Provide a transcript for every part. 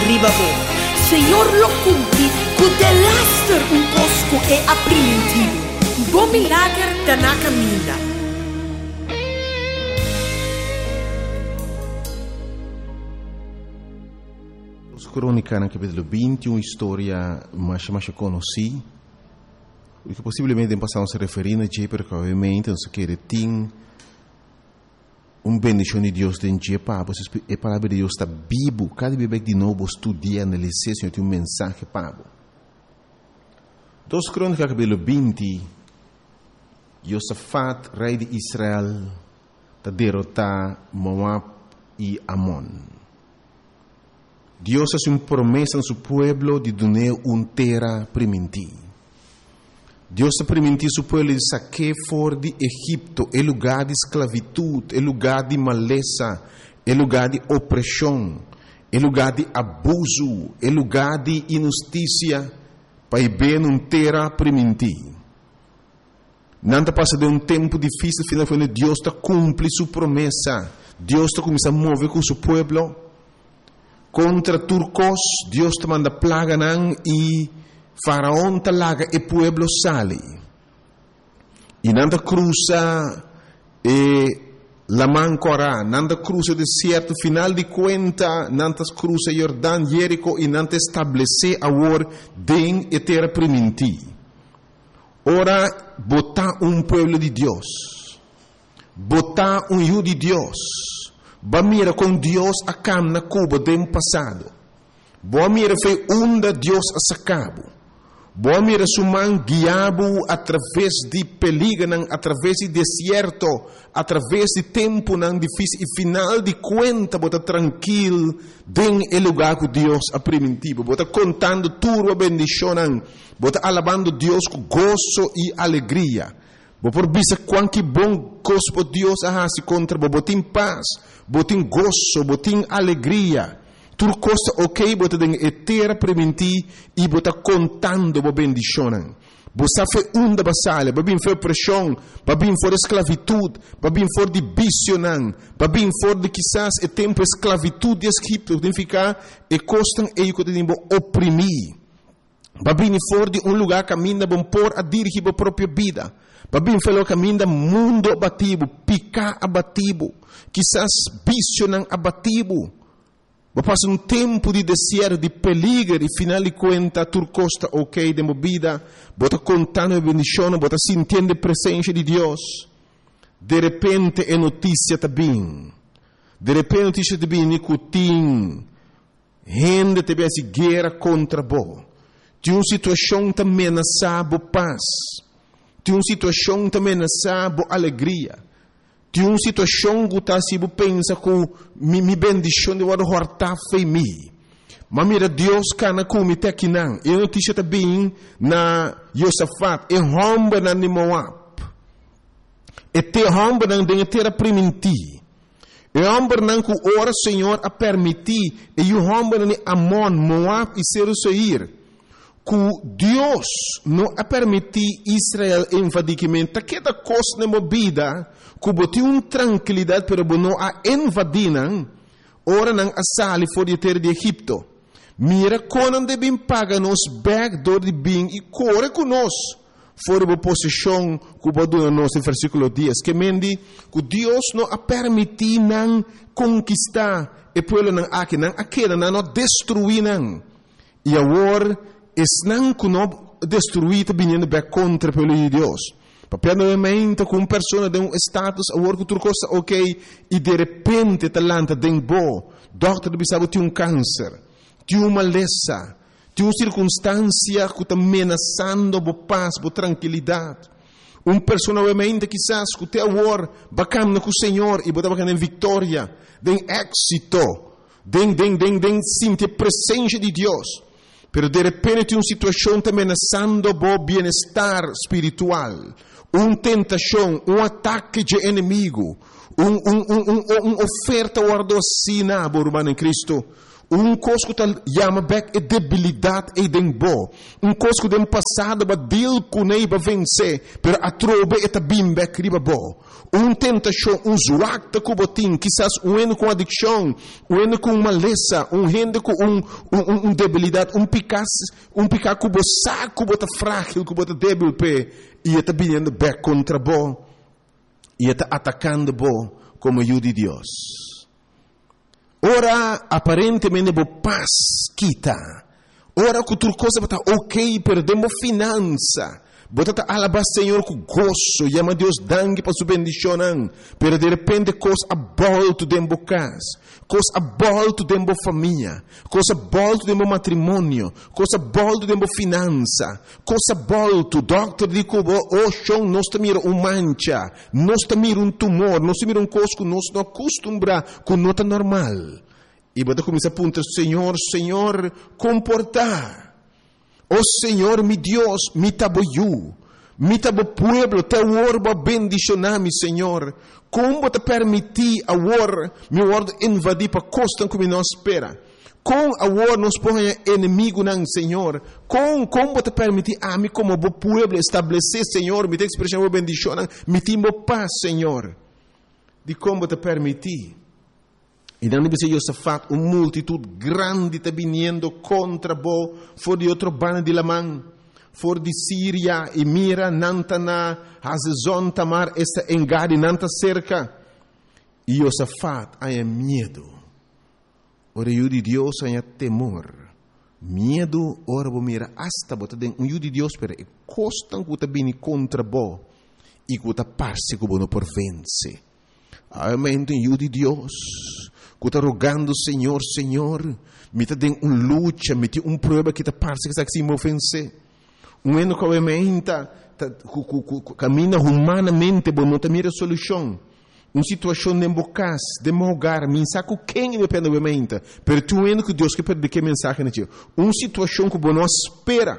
riba bo. Senhor lo cumpri, cu de laster cosco e aprimentivo. Bom milagre da na caminha. Crônica no capítulo 20, uma história mais conhecida, que possivelmente passamos a referir a Jay, porque obviamente não se quer ter bendição de Deus dentro de Pablo, a palavra de Deus está vivo, cada vez de novo estudia, analisar, Senhor, tem mensagem Pablo. Dos Crônica capítulo 20, Josafat, rei de Israel, está derrotar Moab e Amon. Dios hace una promesa en su pueblo de donar una tierra primitiva. Dios ha permitido a su pueblo de sacar fuera de Egipto, el lugar de esclavitud, el lugar de maleza, el lugar de opresión, el lugar de abuso, el lugar de injusticia, para ver una tierra primitiva. Nada pasa de un tiempo difícil, finalmente Dios cumple su promesa. Dios comienza a mover con su pueblo. Contra turcos, Dios te manda plaga y faraón te laga y el pueblo sale. Y nada cruza la Mancorá, nada cruza el desierto, final de cuenta, nada cruza Jordán, Jerico y nada establece ahora den la tierra primitiva. Ahora, botar un pueblo de Dios, botar un hijo de Dios. Ba mira com Deus a cam na Cuba do passado. Boa mira foi onde Deus a sacabo. Boa mira suman guiabo através de peligro, através de deserto, através de tempo não difícil e final de conta bota tranquilo den el lugar que Deus a primitivo. Bota contando tudo a bendição, bota alabando Deus com gozo e alegria. Por vista quanto bom gosto Deus a se contra botin paz, botin gozo, botin alegria. Tudo costa ok, bota den etera prementi e bota contando bo bendição. Bosa fe unda basale, babin fe opressão, babin for esclavitud, babin for de bicionan, babin for de quizás e tempo esclavitud de Egipto, significa e costam e que tem bo oprimir. Babin for de lugar caminha bom por a dirigir a própria vida. Babin falou caminho do mundo abatido, picar abatido, quizás visionan abatido. Passa tempo de deserto, de peligro, e final de conta, tu costa ok de vida, bota contando a bendição, bota sentindo a presença de Deus. De repente é notícia também. De repente notícia também, nicotim, gente também se guerra contra bo. De uma situação também ameaçada paz. De uma situação também ameaçada alegria. De uma situação que está se pensa que me bendição de hortar foi me. Mas mira Deus cana como te aqui não. E notícia também na Josafat e romba na Moab. E te romba na de terra primiti. E romba na que ora Senhor a permitir e o romba na Amon, Moab e Seir. Que Deus não a permitir Israel invadimento, que da costa na vida, que botou uma tranquilidade, pero não a invadinam, ora não a sali fora de terra de Egipto. Mira quando devem pagar nos backdoor de bem e corre conosco, fora da posição que botou nos no versículo 10, que mendi que Deus não a permitir não conquistar e pueblo não aqui não aquela não destruir não. E agora não que não destruir vindo bem contra o povo de Deus. Papel novamente com uma pessoa de status, agora que tu costa ok, e de repente talanta de bo, doctor bisabo tem câncer, tem uma maleza, tem uma circunstância que está ameaçando a paz, a tranquilidade. Uma pessoa novamente quizás que te agora bacana com o Senhor e botar bacana em vitória, de êxito, de sentir a presença de Deus. Pero de repente uma situação está ameaçando o bem-estar espiritual, uma tentação, ataque de inimigo, uma oferta guardocina, irmão em Cristo, coisa que chama back é debilidade e dembo. Coisa que dem passado ba deal kunei ba vencer, pero a trobe eta bim back riba bo. Tentação, zuak que botin, quizás com adicção, com maleza, gente com debilidade, picar que bosa, que bota frágil, que bota débil pe, e eta vindo back contra bo, e eta atacando bo como ajuda de Deus. Ora, aparentemente, bo paz quita. Ora, que tudo coisa está ok, perdemos finança. Bota alabar Senhor com gozo, chama Deus dangue para sua bendição, pero de repente coisa abolto dentro casa, coisa abolto dentro família, coisa abolto dentro matrimônio, coisa abolto dentro finança, coisa abolto, doctor dico, oh chão, nós mira mancha, nós mira tumor, nós mira coisa que nós não acostumbra com nota normal. E bota começa a apontar, Senhor, comportar. Oh Senhor, mi Deus, mi tabo pueblo, te orba bendicionar-me, Senhor. Como te permitir a mi word invadir para costa como não espera. Com a nos põe inimigo não, Senhor. Como te permitir a mim como pueblo estabelecer, Senhor, me te expressão a bendição, me timbo paz, Senhor. De como te permitir. E não deve ser Josafat, multitud grande está vindo contra bo, for de outro bando de Lamã, for de Síria, e mira, Nantana, Hazezon, Tamar, esta engade, Nanta cerca. E Josafat, há medo. Ora, o de Deus, há temor. Medo, ora, bo mira, hasta, bota den, o de Deus, pero, e costam que está vindo contra bo, e que está parce que bo não por vence. Amém, o de Deus. Que está rogando, Senhor, me está dando luta, me tem prova que está parece que está se ofense. Ano que obviamente caminha humanamente, mas não tem solução. Situação de embocas, de mogar, me saco quem depende obviamente. Pero tu que Deus que perde que mensagem na tia. Situação que não espera.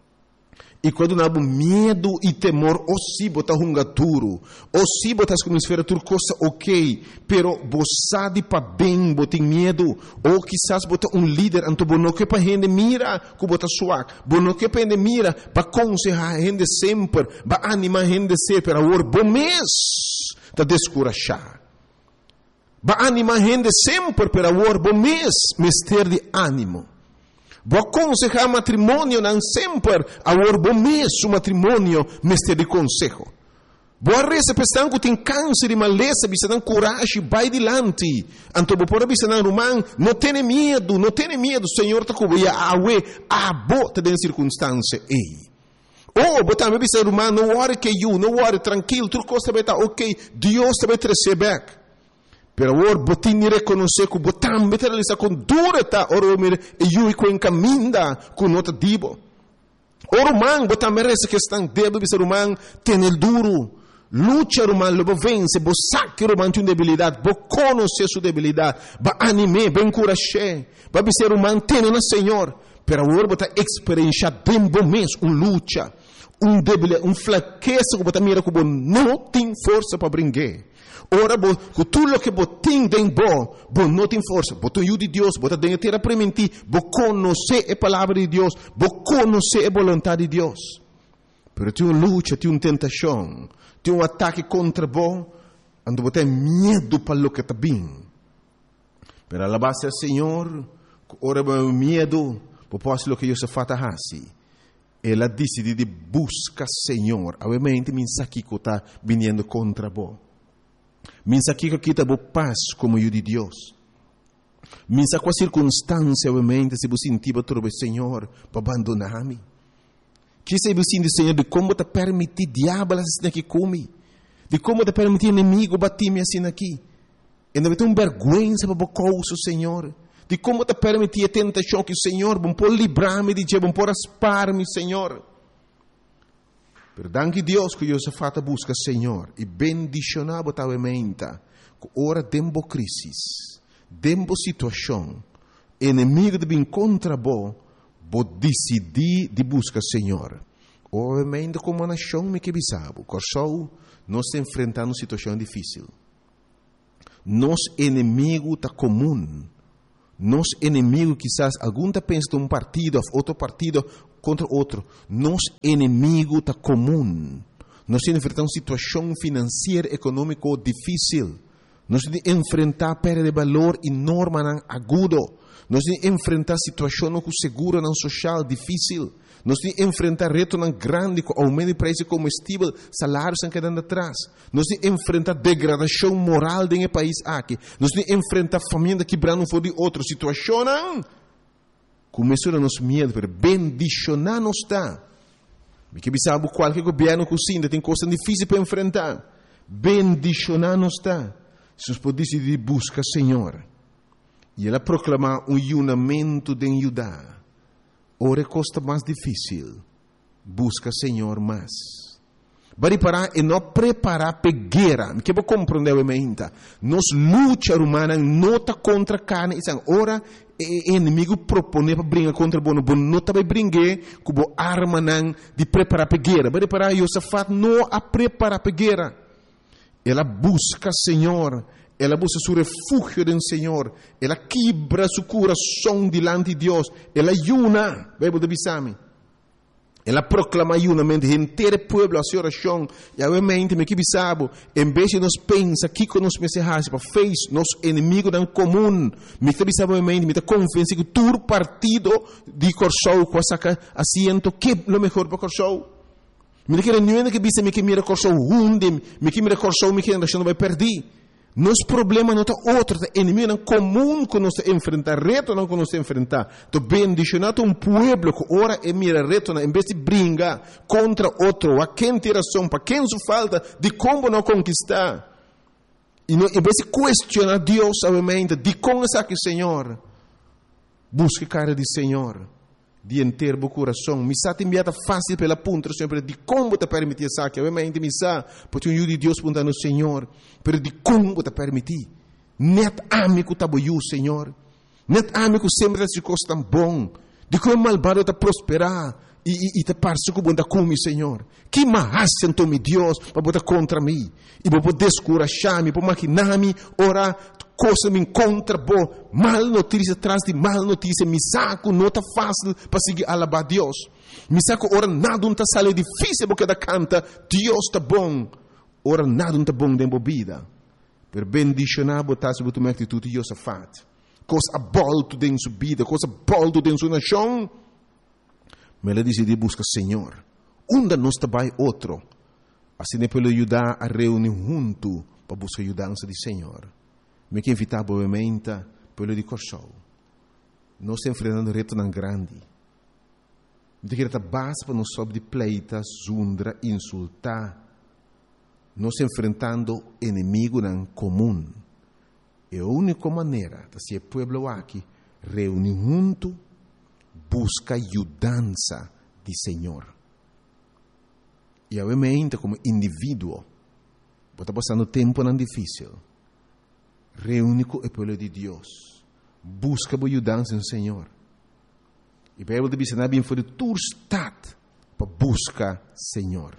E quando não há medo e temor, se bota duro, se bota como esfera tudo coisa ok, pero você de para bem, bota medo, ou quizás bota líder, então não que para gente mira, que bota suave, não que para gente mira, para aconselhar a gente sempre, para animar a gente sempre, para o bom mês, para descorachar. Para animar a gente sempre, para o bom mês, ter de ânimo. Vou aconselhar matrimônio não sempre a bom mês o matrimônio mestre de consejo. Boa reza pensando que tem câncer e maleza, bisa não coragem, vai adiante. Então vou por bisa não romano, não tenha medo, Senhor tá com a bota de circunstância ei. Botar me bisa romano, não worry que não worry tranquilo, tudo coisa vai estar ok, Deus vai trazer back. Pero ora botin reconhecer que botam meter ali com dureza ora mir e com encaminda com nota dibo. Ora man botam merece que estão débil ser humano tem el duro. Lucha romano lo vence, bo saque romano tem debilidade, bo conhecer sua debilidade, ba anime, ben encorajar, ba ser humano tem na Senhor. Pero ora botar experiência tempo mês lucha, debilidade, fraqueza que botar mira que bo não tem força para brincar. Ora, com tudo o que botem tem bom não tem força. Botem o de Deus, botem dentro terra permitir, bo conhecer a palavra de Deus, bo conhecer a vontade de Deus. Pero tem uma luta, tem uma tentação, tem ataque contra bo, ando botem medo para o que está bem. Pero alabar-se ao Senhor, ora o medo, posso o que Josafat hasi. Ela decide de buscar Senhor, obviamente mensagem que está vindo contra bo. Minsa que kita bo paz como o de Deus. Minsa com a circunstância, obviamente, se você sentir trobe Senhor para abandonar-me. Que se você sentir Senhor de como te permitir diabo assim aqui comigo, de como te permitir inimigo bater-me assim aqui. E não vai ter uma vergonha para bocar o Senhor. De como te permitir a tentação que o Senhor bom por livrar-me de dia, bom por aspar-me, Senhor. Pero danke Deus que Josafat busca Senhor e bendicionar botavelmente que ora dembo crisis, dembo situação, inimigo de bem contra bo decidir de buscar Senhor. Obviamente como nação me que bisabo, corsou nós enfrentando situação difícil. Nos inimigo tá comum, Nos inimigos, quizás, algum tá pensa de partido, outro partido contra outro. Nos inimigo tá comum. Nós enfrentamos situação financeira, econômica difícil. Nós enfrentar perda de valor enorme, agudo. Nós enfrentar situação com seguro, social difícil. Nós enfrentar reto grande com aumento de preço de combustível, salários estão quedando atrás. Nós enfrentar degradação moral do país aqui. Nós enfrentar família quebrando um de outra situação. Começou a nos medo, pero bendicionar nos está. Porque sabe qualquer governo cozinha tem coisas difíceis para enfrentar. Bendicionar nos está. Se nós podemos decidir buscar Senhor. E ela proclamar juramento de Judá. Ora costa mais difícil. Busca Senhor mais. Bari parar e não preparar para guerra. Me quero compreender realmente. Nos luta humana não está contra carne. Ora o inimigo propõe para brincar contra bono. Bono não está para brincar com a arma de preparar para guerra. Bari parar Josafat não a preparar para guerra. Ela busca Senhor. Ela busca seu refúgio do Senhor. Ela quebra seu coração diante de Deus. Ela ayuna. Bíblia de Bisame. Ela proclama ayunamento. Inteiro povo a sua oração. E obviamente, me que bisabo. Em vez de nós pensar que nós pensamos para fez nosso inimigo em comum. Me que bisabo obviamente. Me que confiança que todo partido de Corsou com a assento que é o melhor para Corsou. Me que não que bisa me que mira Corsou hunde. Me que mira Corsou me que não vai perder. Nosso problema não é outro, é inimigo comum que nós enfrentar, reto não que nós enfrentar. Então, bendicionado povo que ora e mira reto, em vez de brincar contra outro, a quem tem razão, para quem só falta, de como não conquistar. E não, em vez de questionar Deus, obviamente, de como é que Senhor, busque cara de Senhor, de inteiro o coração. Me está enviada fácil pela ponta, sempre de como te permitir isso aqui. Obviamente, me está, porque eu de Deus perguntando ao Senhor, pero de como te permitir. Net amigo tá bom, Senhor. Net amigo sempre se coisa tão bom. De como malvado te prosperar e te parece que bom da come, Senhor. Que mais sentou me Deus para botar contra mim e para descorajar-me, para maquinar-me, orar. Coisa me encontra boa, mal notícia atrás de mal notícia, me saco, não está fácil para seguir alabar Deus. Me saco, ora nada não está sale difícil porque da canta, Deus está bom. Ora nada não está bom dentro da vida. Per bendicionar, botar sobre tua atitude, Josafat. Coisa abolto dentro da sua vida, coisa abolto dentro da sua nação. Mas ela decidiu buscar Senhor. Onde nós trabalha outro. Assim é para ajudar a reunir junto para buscar ajudança de Senhor. Me que invitar obviamente pelo de Corsou. Nós estamos enfrentando reto tão grande. De que a base para nós sob de pleita, zundra, insultar. Nós enfrentando inimigo em comum. E a única maneira de ser povo aqui reunir junto, busca ajudança de Senhor. E obviamente como indivíduo, está passando tempo não difícil. Reúne com o povo de Deus. Busca a ajudança no Senhor. E a Bíblia diz que não é for tu estado para buscar Senhor.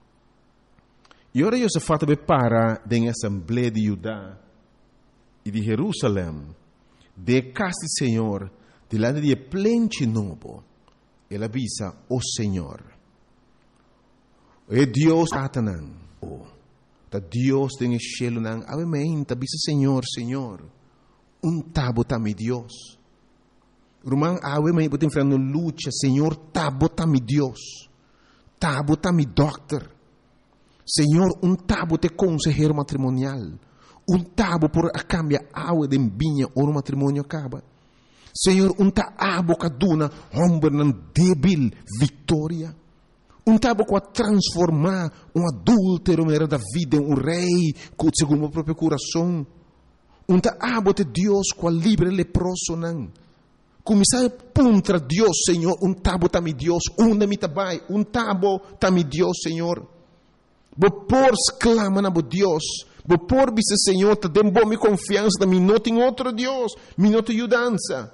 E agora Josafat para da Assembleia de Judá e de Jerusalém, de casa do Senhor, delante de plente novo, ele avisa o Senhor. E Deus Satanás. Da Deus tem o cielo nang obviamente bisa Senhor tabo tá mi Deus rumang obviamente botem frente luta Senhor tabo tá mi Deus tabo tá mi doctor Senhor tabo te consejero matrimonial tabo por a cambia água de vinha ou no matrimônio acaba Senhor abo kaduna homem nan débil vitória tabo a transformar adúltero da vida em rei segundo o próprio coração. Abo de Deus com livre leproso não. Começar contra Deus, Senhor. Tabo tá mi Deus. Onde me tabai? Tabo tá mi Deus, Senhor. Por clama na Deus. Por bisa Senhor, te dem boa confiança, me não tem outro Deus, me não tem ajudança.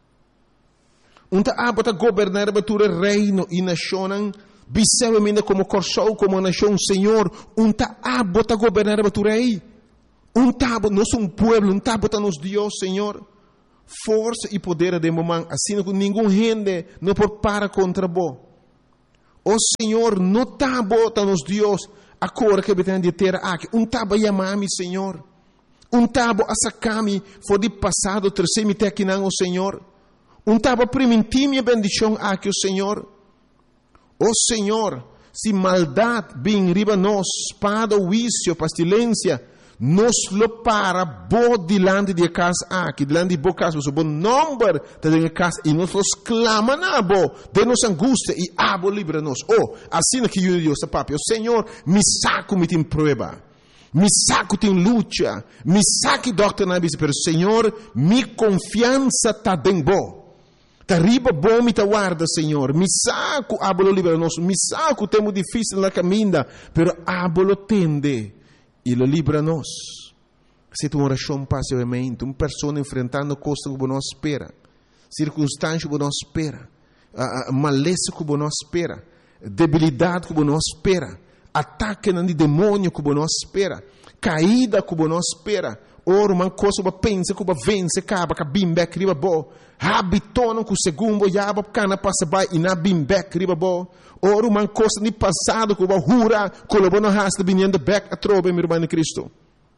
Abo tá governar o reino e nação. Bisewamente como Corsou, como nação, Senhor, abo está governar a tu rei. Tabo, nós somos povo, tabo está nos Deus, Senhor. força e poder de mamãe, assim que nenhum gente não pode parar contra bo. O Senhor, não está bota nos Deus, a cor que tem de ter aqui, taba chamar-me, Senhor, taba a sacar-me, foi de passado, terceiro me ter aqui não, o Senhor, taba permitir minha bendição aqui, o Senhor. O Senhor, se maldade vem riba nós, espada, vício, pestilência, nos lo para bo dilante de casa aqui, dilante de bo casa, o bom número de casa, e nós los clama na bo, de nos angústia, e abo livra-nos. Oh, assim que eu Deus, papi, o Senhor, me saco, me tem prova, me saco, tem luta, me saque, doctor, pero Senhor, me confiança tá bem bo. Tariba bom me guarda, Senhor. Me saco, abolo libera-nos. Me saco, temo difícil na caminha, pero abolo tende e lo libera-nos. Se tu oração passivamente, uma pessoa enfrentando coisas que não espera, circunstâncias que não espera, maleza que não espera, debilidade que não espera, ataque de demônio que não espera, caída que não espera. Ora, uma coisa que pensa, que vence, acaba, que bimbek riba bo. Habitona que o segundo, yaba, cana, passa by, e na bimbek riba bo. Ora, uma coisa de passado, que o hura, que o bono hasta, vinhando back a trobe, meu irmão de Cristo.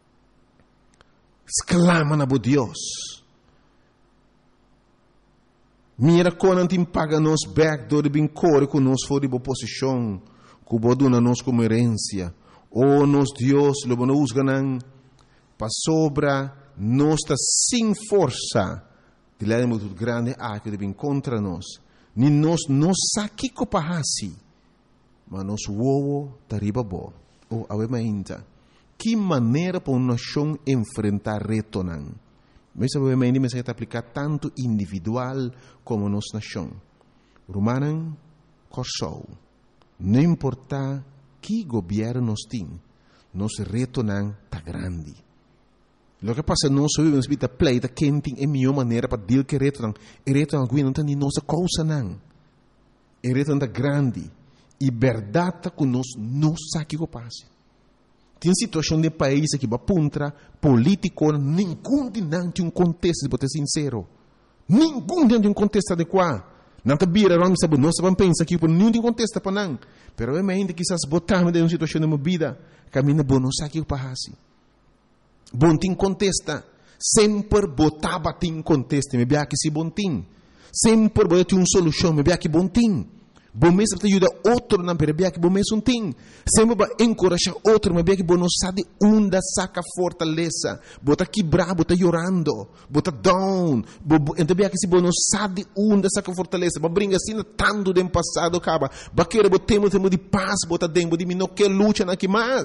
Exclama na bo Deus. Mira, quando não paga nos back, do de core, que nos for de boa posição, que o boduna nos como herência. Oh, nos Deus, lo bono usganan, para sobra, nós está sem força, de lá muito grande, que deve contra nós. Nem nós não sabe que pahasi, mas nós uou tariba bo. Ou awemainta, que maneira para uma nação enfrentar retonan? Mas awemainta me se aplicar tanto individual como nossa nação. Romanan, corsou, não importa que governo nós tem, nosso retonan tá grande. Lo que passa nós vivemos vida pleita quente é melhor maneira para dizer que retornan alguém não tem nossa causa não. É retornan grande e verdade que nós não sabe o que passa. Tem situação de país que vai puntra político nenhum de não tem contexto de ser sincero. Nenhum de um contexto adequado. Não te bira não sabe nós vamos pensar que por nenhum de contexto para não. Pero é ainda que essas botamos de uma situação de uma vida caminha bom não sabe o que passa. Bom tem contesta, sempre botava tem contesta, me bia que se bom tem, sempre botava tem uma solução, me bia que bom tem, bom mesmo te ajuda outro não me bia que bom mesmo tem, sempre vai encorajar outro, me bia que bom não sabe onde saca fortaleza, bota quebrar, bota chorando, bota down, então bia que se bom não sabe onde saca fortaleza, vai brincar assim tanto do passado acaba, vai querer botar tempo de paz, bota dentro de mim não quer luta na que mais.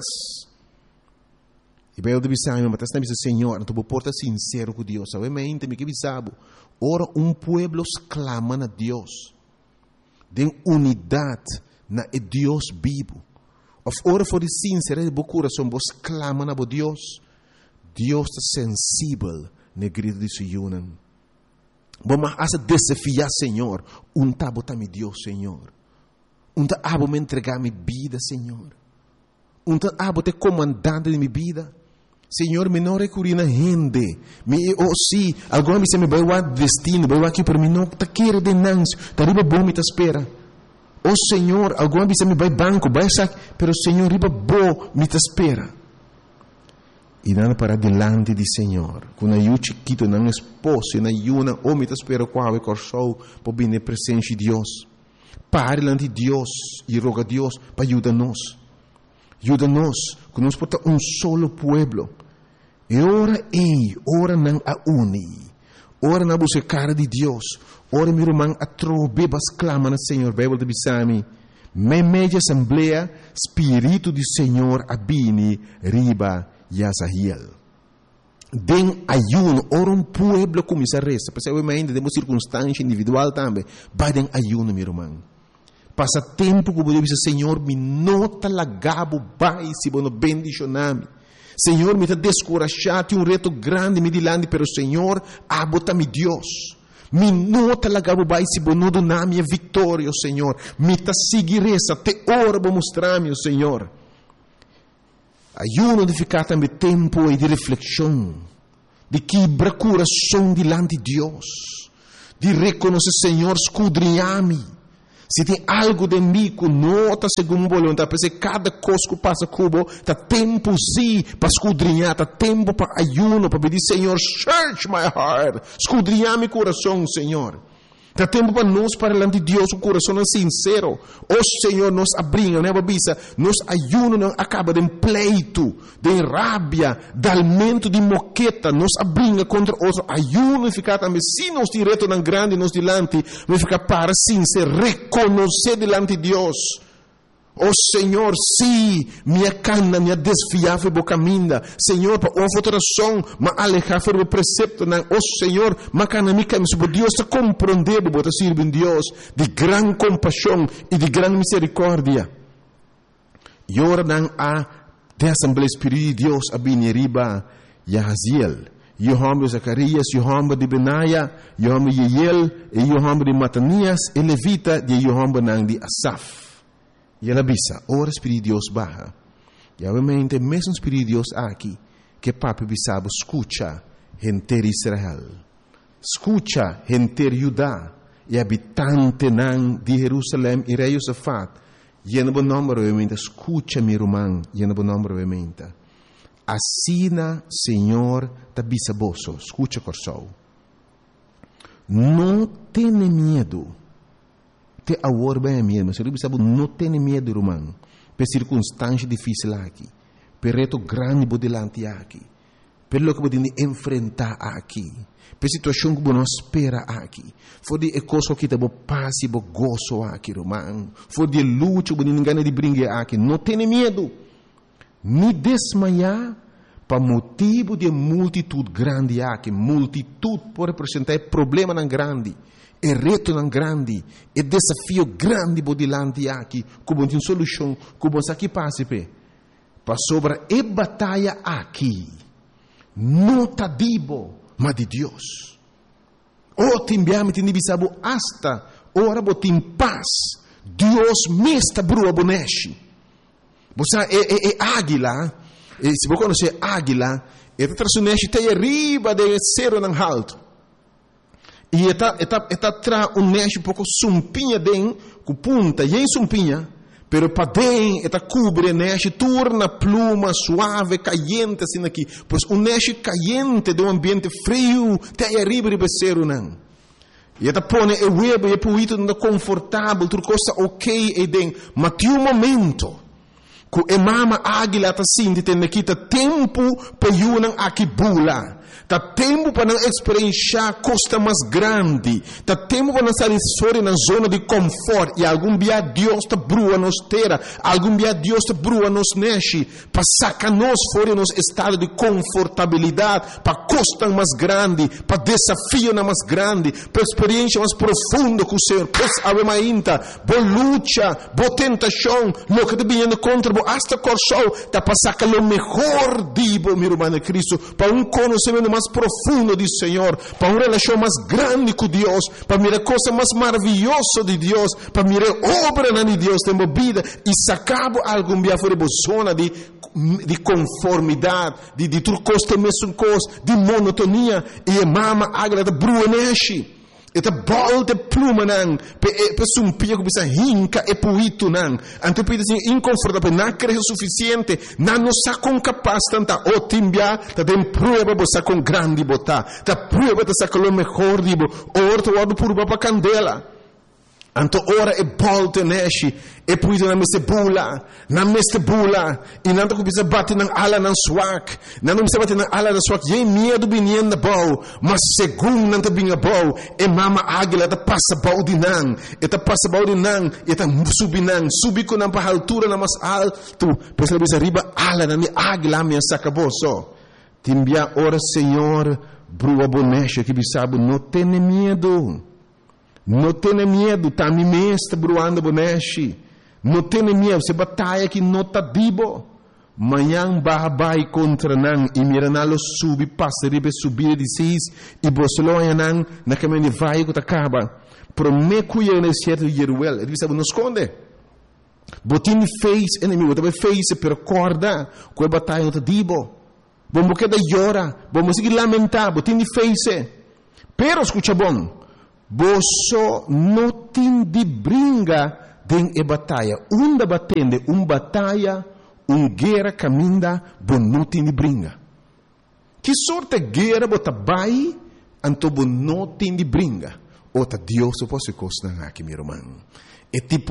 E bem, eu deve saber, mas está dizendo, Senhor, tu porta sincero com Deus. Sabe, mas me que bisabo. Ora, pueblo clama a Deus. Den unidade na Deus vivo. Ora, for sincero de coração, vos clama a Deus. Deus está sensível no grito de Sion. Vamos a desafiar, Senhor. Tá mi Deus, Senhor. Tá me entregar minha vida, Senhor. Tá te comandante de minha vida. Senhor, me não recorri na gente. Se alguma vez me vai o destino, vai aqui para mim, não está querendo de nancio, está riba bom me espera. Senhor, alguma vez me vai banco, vai sac, pero Senhor, riba bom me espera. E não para delante de Senhor, quando eu chiquito, não esposo, na yuna, ou me espera qual é corsou, para vir na presença de Deus. Pare delante de Deus e roga a Deus para ajudar-nos. Ajuda-nos, que nós podemos solo pueblo. E ora não a uni. Ora não buscar de Deus. Ora meu irmão a trobebas clama no Senhor. Bíblia de Bisami. Media assembleia, Espírito do Senhor abini riba Yasahiel. Den ayuno, ora pueblo começa a resta. Porque eu ainda temos circunstância individual também. Vai den ayuno, meu irmão. Passa tempo que eu dizer, Senhor, me nota lagabo, vai, se bono bendicioname. Senhor, me está descorajado, tem reto grande, me dilante, pero Senhor, abota-me Deus. Me nota lagabo, vai, se bono doname a vitória, Senhor. Me está seguir essa, te ora para mostrar-me, Senhor. Ayuno de ficar também tempo e de reflexão. de quebra coração diante de Deus, de reconhecer, Senhor, escudrinha-me. Se tem algo de mim que não está segundo a vontade, porque cada coisa que passa cubo, está tempo sim para escudrinhar, está tempo para ayuno, para pedir, Senhor, search my heart, escudrinhar meu coração, Senhor. Está tempo para nós, para diante de Deus, o coração é sincero. O Senhor nos abriga, né, babisa? Nos ayuno não acaba de pleito, de rabia, de aumento de moqueta, nos abriga contra outro. Ayuno ficar também, se nos direto não grande, nos dilante, vai ficar para sincero, reconhecer diante de Deus. Oh Senhor, sim, minha cana, minha desfiar foi boa caminha. Senhor, para uma alteração, mas alejar foi o precepto. Oh Senhor, mas cana minha caminha. Deus está compreendendo, bota servir Deus de grande compaixão e de grande misericórdia. E ora não há de Assembleia Espírita de Deus a Bineriba Yahaziel. Yohamba Zacarias, Yohamba de Benaia, Yohamba de Yeiel, e Yohamba de Matanias, e Levita de Yohamba nang de Asaf. E ela bisa, ora Espírito de Deus barra. E obviamente, mesmo Espírito de Deus aqui, que papi bisabo, escucha, gente de Israel. Escucha, gente de Judá, e habitante nan de Jerusalém, e rei Josafat. E no bom nome, obviamente, escucha mi román, e no bom nome, obviamente. Assina, Senhor, ta bisaboso, escucha corsou. Não tenha medo. Te agora bem mesmo, se você não tem medo, irmão, por circunstância difícil aqui, por reto grande por delante aqui, por lo que você tem que enfrentar aqui, por situação que você não espera aqui, for de coisa que você passa e gozo aqui, irmão, for de luta que você não ganha de brincar aqui, não tem medo, nem desmaiar, para motivo de multitude grande aqui, multitude pode representar problema não grande. É reto não grande, é desafio grande por delante aqui, como tem solução, como aqui passa para sobre a batalha aqui, não tá dibo, mas de Deus. O timbiame tem bisabo hasta ora botim paz, Deus me está brua boneshi. Você é águila, se você conhecer águila, é traçoneshi tem arriba de cero não alto. E está tra neche pouco sumpinha den com punta e sumpinha, pero para den está cobre neche torna pluma suave caliente assim aqui, pois neche caliente de ambiente frio tem arriba de becerro não. E está põe o web e puito não confortável, tudo coisa ok e den, mas tem momento que mama águila está assim de ter aqui tempo para yunang aqui bula. Tá tempo para não experienciar costa mais grande. Tá tempo para não sair fora na zona de conforto. E algum dia Deus está brua nos terra. Algum dia Deus está brua nos neche. Para sacar nós fora nos estado de confortabilidade. Para costa mais grande. Para desafio mais grande. Para experiência mais profunda com o Senhor. Pois a ainda. Boa luta. Boa tentação. Lo que está vindo contra bo hasta corso. Tá para sacar o melhor dibo, meu irmão Cristo. Para conhecimento mais profundo do Senhor, para uma relação mais grande com Deus, para mirar coisa mais maravilhosa de Deus, para mirar obra de Deus na vida e sacar algum dia fora de zona de conformidade, de tudo coisa mesmo coisa, de monotonia e mama agrada bruneshi. Eta bolte pluma nang pe sumpia que bisa hinca e puito nang ante pide assim inconfortável não creio suficiente não sa com capaz tanta o timbia ta tem prova bosa com grande bota ta prova ta sa com o melhor dibo orto wado por baba candela anto ora e bolte neshi e puito na meste bula e não ta bisa bate nang ala nang swak não bisa bate nang ala nang swak ye medo binien na bau mas segundo não ta binga bau e mama águila ta passa bau de nang e ta passa bau de nang e ta subi com na altura na mais alto pois ela bisa riba ala na águila minha sacaboso timbia ora Senhor brua bonecha que bisabo não tem medo. Não tenha medo, tá me mestre bruando bonechi. Não tenha medo, se batalha que não tá dibo. Manhã babai contra nan e miranalo subi passa ribe subir de seis e bosloia nan na caminho vai que tá acaba. Prometo eu nesse certo Jeruel, ele sabe não esconde. Botin fez inimigo, também fez per corda, que batalha não tá dibo. Vamos queda llora, vamos seguir lamentar, vos tiene face. Pero escucha bom, vos no tiene bringa den e batalha. Unda batende, batalha, guerra caminda, vos no tiene bringa. Que sorte guerra bota bai, anto vos no tiene bringa. Ota Deus se fosse costa aqui, meu irmão. E tipo